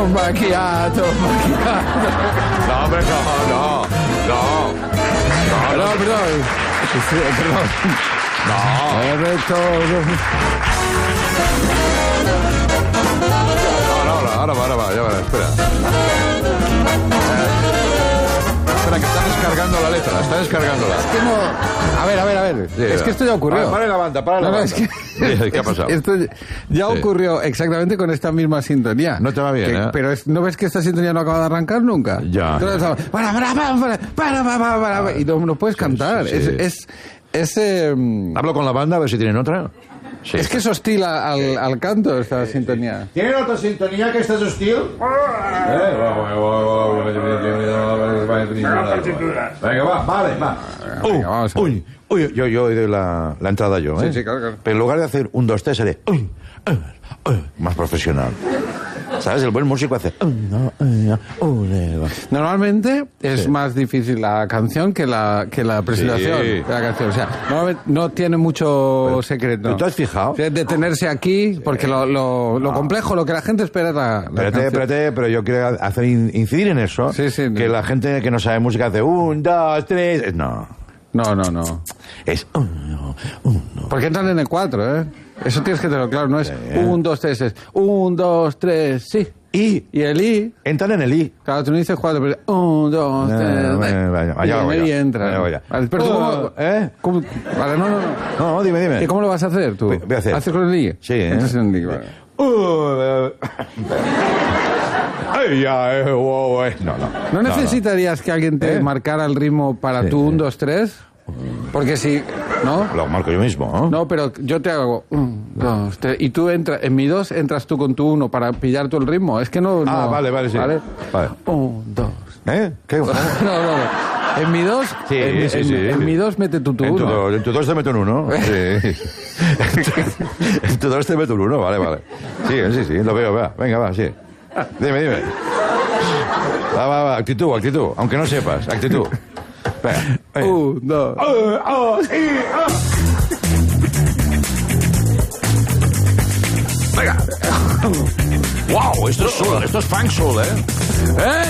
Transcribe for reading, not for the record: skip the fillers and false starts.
Macchiato. No, hombre, no. No, perdón. No. Ahora va, ya va, espera. Espera, que está descargando la letra, está descargándola. Es que no... A ver. Sí, es que esto ya ocurrió. Para la banda, para la banda. Es que... ¿Qué ha pasado? Esto ya ocurrió exactamente con esta misma sintonía. No te va bien, ¿eh? Pero ¿no ves que esta sintonía no acaba de arrancar nunca? Ya. Entonces, para, y no puedes cantar. Sí. Hablo con la banda a ver si tienen otra. Sí. Es que es hostil al canto esta sintonía. ¿Tienen otra sintonía que esta es hostil? Venga, va. Venga, vamos a ver. Uy, yo doy la entrada yo, ¿eh? Sí, claro. Pero en lugar de hacer 1, 2, 3, haré más profesional. ¿Sabes? El buen músico hace... Normalmente es más difícil la canción que la presentación de la canción. O sea, normalmente no tiene mucho secreto. ¿Tú has fijado? Detenerse aquí, porque lo complejo, lo que la gente espera es la Espérate, pero yo quiero hacer incidir en eso. Sí, que la gente que no sabe música hace 1, 2, 3... No. Es 1. Porque entran en el 4, ¿eh? Eso tienes que tenerlo claro, no es 1, 2, 3, es 1, 2, 3, sí. Y el I... Entran en el I. Claro, tú no dices 4, pero 1, 2, 3... Y en el I entra. Vaya. Pero tú ¿cómo? Vale, no. No, dime. ¿Y cómo lo vas a hacer tú? Voy a hacer. ¿Haces con el I? Sí, Entonces en el I, vale. ¿No necesitarías que alguien te marcara el ritmo para tu 1, 2, 3? Porque si... ¿No? Lo marco yo mismo, ¿no? No, pero yo te hago 1, 2, 3... Y tú entras... En mi 2 entras tú con tu 1 para pillar tú el ritmo. Es que no... Vale, sí. ¿Vale? Vale. 1, 2... ¿Qué? No. En mi 2... Sí. En mi 2 mete tu 1. En tu 2 te meto un 1. Sí. En tu 2 te meto un 1, vale. Sí, lo veo, va. Venga, va, sí. Dime. Va, actitud. Aunque no sepas, actitud. Venga. 1, 2... Venga. Wow, esto es funk soul, ¿eh?